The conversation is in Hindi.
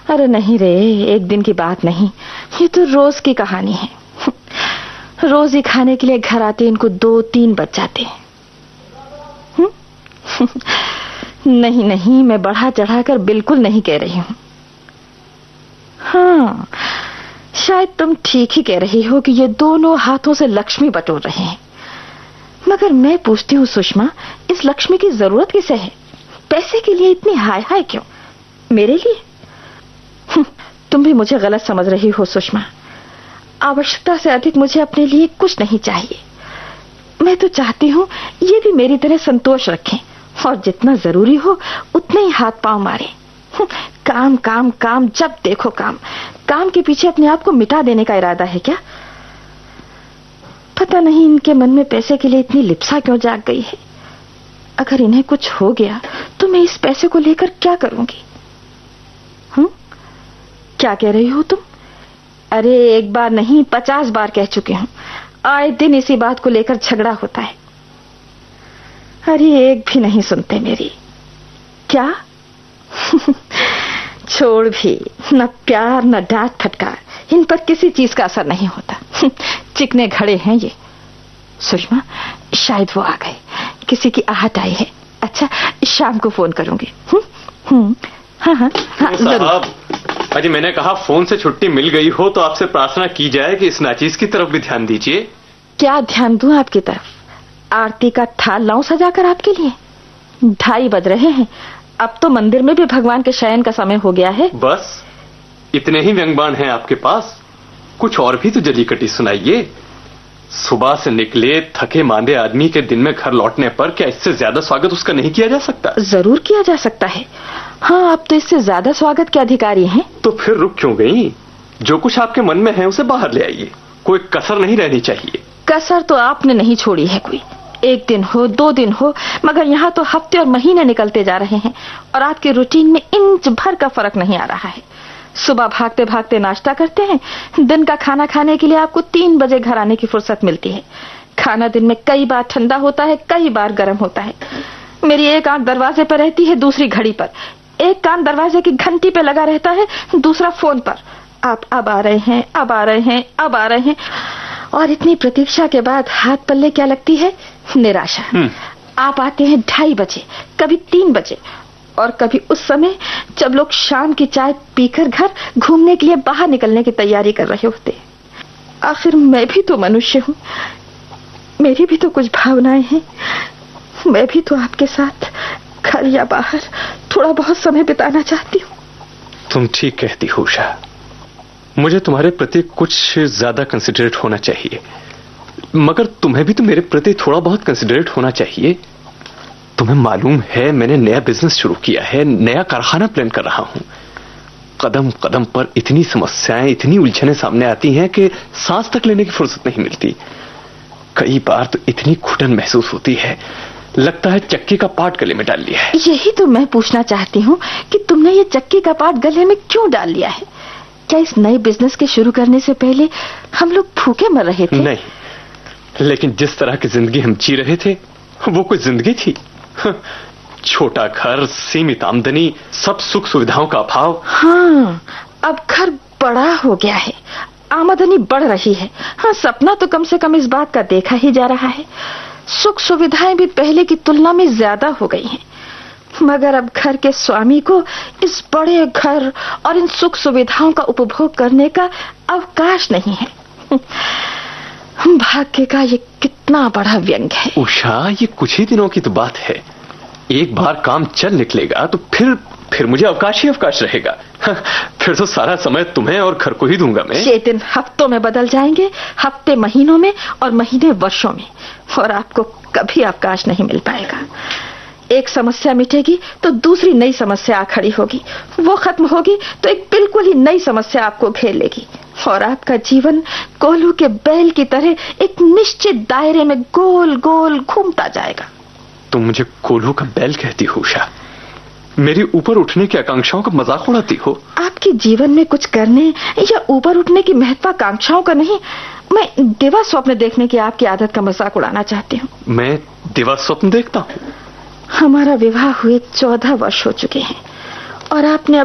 अरे नहीं रे, एक दिन की बात नहीं, ये तो रोज की कहानी है। रोज ही खाने के लिए घर आते इनको 2-3 बज जाते। नहीं नहीं, मैं बढ़ा चढ़ाकर बिल्कुल नहीं कह रही हूं। हाँ, शायद तुम ठीक ही कह रही हो कि ये दोनों हाथों से लक्ष्मी बटोर रहे हैं। मगर मैं पूछती हूँ सुषमा, इस लक्ष्मी की जरूरत किसे है? पैसे के लिए इतनी हाय हाय क्यों? मेरे लिए? तुम भी मुझे गलत समझ रही हो सुषमा। आवश्यकता से अधिक मुझे अपने लिए कुछ नहीं चाहिए। मैं तो चाहती हूँ ये भी मेरी तरह संतोष रखें और जितना जरूरी हो उतने ही हाथ पांव मारे। काम काम काम, जब देखो काम। काम के पीछे अपने आप को मिटा देने का इरादा है क्या? पता नहीं इनके मन में पैसे के लिए इतनी लिप्सा क्यों जाग गई है। अगर इन्हें कुछ हो गया तो मैं इस पैसे को लेकर क्या करूंगी? क्या कह रही हो तुम? अरे एक बार नहीं, 50 बार कह चुके हूं। आए दिन इसी बात को लेकर झगड़ा होता है। अरे एक भी नहीं सुनते मेरी। क्या? छोड़ भी, न प्यार न डांट फटकार, इन पर किसी चीज का असर नहीं होता। चिकने घड़े हैं ये। सुषमा, शायद वो आ गए, किसी की आहट आई है। अच्छा, शाम को फोन करूंगी। हाँ हाँ हाँ जरूर। अजी मैंने कहा फोन से छुट्टी मिल गई हो तो आपसे प्रार्थना की जाए कि इस नाचीज की तरफ भी ध्यान दीजिए। क्या ध्यान दूं आपकी तरफ? आरती का थाल लाऊं सजाकर आपके लिए? 2:30 बज रहे हैं। अब तो मंदिर में भी भगवान के शयन का समय हो गया है। बस इतने ही व्यंग्यबाण हैं आपके पास? कुछ और भी तो जली कटी सुनाइए। सुबह से निकले थके मांदे आदमी के दिन में घर लौटने पर क्या इससे ज्यादा स्वागत उसका नहीं किया जा सकता? जरूर किया जा सकता है। हाँ, आप तो इससे ज्यादा स्वागत के अधिकारी हैं। तो फिर रुक क्यों गई? जो कुछ आपके मन में है उसे बाहर ले आइए। कोई कसर नहीं रहनी चाहिए। कसर तो आपने नहीं छोड़ी है कोई। 1 दिन हो 2 दिन हो, मगर यहाँ तो हफ्ते और महीने निकलते जा रहे हैं और आपके रूटीन में इंच भर का फर्क नहीं आ रहा है। सुबह भागते भागते नाश्ता करते हैं, दिन का खाना खाने के लिए आपको 3 बजे घर आने की फुर्सत मिलती है। खाना दिन में कई बार ठंडा होता है, कई बार गर्म होता है। मेरी एक आंख दरवाजे पर रहती है, दूसरी घड़ी पर। एक कान दरवाजे की घंटी पे लगा रहता है, दूसरा फोन पर। आप अब आ रहे हैं, अब आ रहे हैं, अब आ रहे हैं। और इतनी प्रतीक्षा के बाद हाथ पल्ले क्या लगती है? निराशा। आप आते हैं 2:30 बजे, कभी 3 बजे, और कभी उस समय जब लोग शाम की चाय पीकर घर घूमने के लिए बाहर निकलने की तैयारी कर रहे होते। आखिर मैं भी तो मनुष्य हूँ, मेरी भी तो कुछ भावनाएं हैं। मैं भी तो आपके साथ घर या बाहर थोड़ा बहुत समय बिताना चाहती हूँ। तुम ठीक कहती हो उषा। मुझे तुम्हारे प्रति कुछ ज्यादा कंसिडरेट होना चाहिए, मगर तुम्हें भी तो मेरे प्रति थोड़ा बहुत कंसिडरेट होना चाहिए। तुम्हें मालूम है मैंने नया बिजनेस शुरू किया है, नया कारखाना प्लान कर रहा हूं। कदम कदम पर इतनी समस्याएं, इतनी उलझनें सामने आती हैं कि सांस तक लेने की फुर्सत नहीं मिलती। कई बार तो इतनी घुटन महसूस होती है, लगता है चक्की का पार्ट गले में डाल लिया है। यही तो मैं पूछना चाहती हूँ कि तुमने ये चक्की का पार्ट गले में क्यों डाल लिया है? क्या इस नए बिजनेस के शुरू करने से पहले हम लोग भूखे मर रहे थे? नहीं, लेकिन जिस तरह की जिंदगी हम जी रहे थे वो कोई जिंदगी थी? छोटा घर, सीमित आमदनी, सब सुख सुविधाओं का अभाव। हाँ, अब घर बड़ा हो गया है, आमदनी बढ़ रही है। हाँ, सपना तो कम से कम इस बात का देखा ही जा रहा है। सुख सुविधाएं भी पहले की तुलना में ज्यादा हो गई हैं, मगर अब घर के स्वामी को इस बड़े घर और इन सुख सुविधाओं का उपभोग करने का अवकाश नहीं है। भाग्य का ये कितना बड़ा व्यंग है। उषा, ये कुछ ही दिनों की तो बात है। एक बार काम चल निकलेगा तो फिर मुझे अवकाश ही अवकाश रहेगा। फिर तो सारा समय तुम्हें और घर को ही दूंगा मैं। ये दिन हफ्तों में बदल जाएंगे, हफ्ते महीनों में और महीने वर्षों में, और आपको कभी अवकाश नहीं मिल पाएगा। एक समस्या मिटेगी तो दूसरी नई समस्या आ खड़ी होगी, वो खत्म होगी तो एक बिल्कुल ही नई समस्या आपको घेर लेगी, और आपका जीवन कोल्हू के बैल की तरह एक निश्चित दायरे में गोल गोल घूमता जाएगा। तुम मुझे कोल्हू का बैल कहती हो उषा? मेरी ऊपर उठने की आकांक्षाओं का मजाक उड़ाती हो? आपके जीवन में कुछ करने या ऊपर उठने की महत्वाकांक्षाओं का नहीं, मैं दिवा स्वप्न देखने की आपकी आदत का मजाक उड़ाना चाहती हूँ। मैं दिवा स्वप्न देखता हूँ? हमारा विवाह हुए 14 वर्ष हो चुके हैं और आपने